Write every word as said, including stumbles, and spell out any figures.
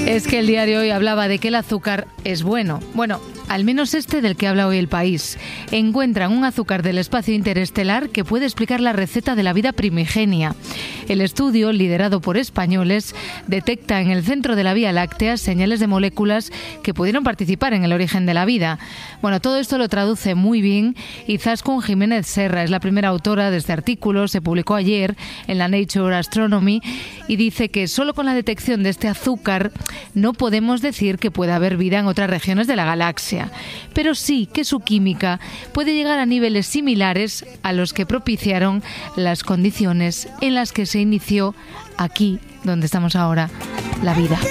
Es que el diario Hoy hablaba de que el azúcar es bueno. Bueno, al menos este del que habla hoy El País. Encuentran un azúcar del espacio interestelar que puede explicar la receta de la vida primigenia. El estudio, liderado por españoles, detecta en el centro de la Vía Láctea señales de moléculas que pudieron participar en el origen de la vida. Bueno, todo esto lo traduce muy bien Izaskun Jiménez Serra. Es la primera autora de este artículo. Se publicó ayer en la Nature Astronomy y dice que solo con la detección de este azúcar no podemos decir que pueda haber vida en otras regiones de la galaxia, pero sí que su química puede llegar a niveles similares a los que propiciaron las condiciones en las que se inició aquí, donde estamos ahora, la vida.